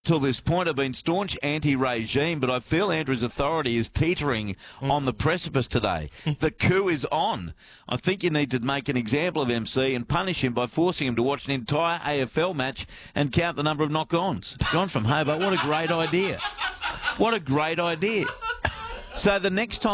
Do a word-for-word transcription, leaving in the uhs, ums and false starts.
till this point, have been staunch anti-regime, but I feel Andrew's authority is teetering mm. on the precipice today. The coup is on. I think you need to make an example of M C and punish him by forcing him to watch an entire A F L match and count the number of knock-ons. John from Hobart, what a great idea. What a great idea. So the next time